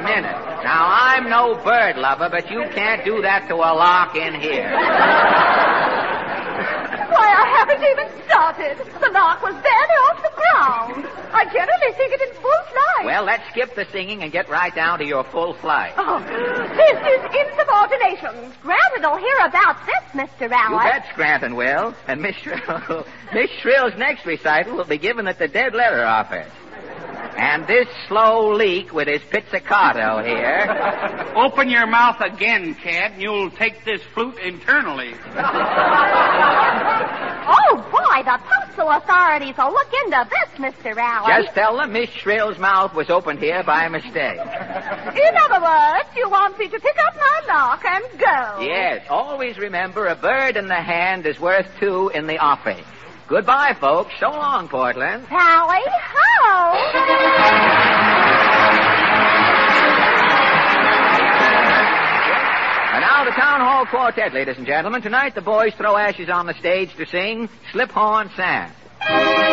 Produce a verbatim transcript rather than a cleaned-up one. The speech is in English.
minute. Now, I'm no bird lover, but you can't do that to a lark in here. Why, I haven't even started. The lark was barely off the ground. I generally sing it in full flight. Well, let's skip the singing and get right down to your full flight. Oh, this is insubordination. Scranton will hear about this, Mister Allen. You bet Scranton will. And Miss Shrill, Miss Shrill's next recital will be given at the Dead Letter Office. And this slow leak with his pizzicato here. Open your mouth again, Cad, and you'll take this flute internally. Oh, boy, the postal authorities will look into this, Mister Allen. Just tell them Miss Shrill's mouth was opened here by mistake. In other words, you want me to pick up my lark and go. Yes, always remember a bird in the hand is worth two in the offing. Goodbye, folks. So long, Portland. Tally ho! And now the Town Hall Quartet, ladies and gentlemen. Tonight the boys throw ashes on the stage to sing Slip Horn Sam.